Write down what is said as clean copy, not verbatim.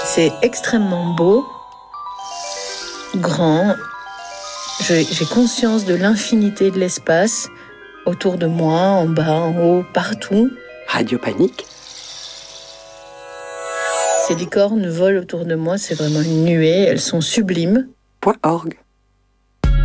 C'est extrêmement beau, grand. J'ai conscience de l'infinité de l'espace autour de moi, en bas, en haut, partout. Radio Panique. Ces licornes volent autour de moi, c'est vraiment une nuée, elles sont sublimes. .org